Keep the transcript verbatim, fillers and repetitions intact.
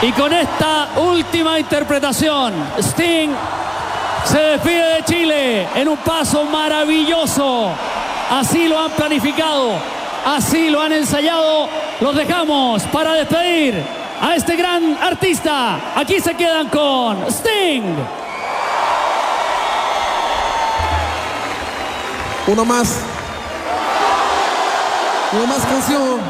Y con esta última interpretación, Sting se despide de Chile en un paso maravilloso. Así lo han planificado, así lo han ensayado. Los dejamos para despedir a este gran artista. Aquí se quedan con Sting. Una más. Una más canción.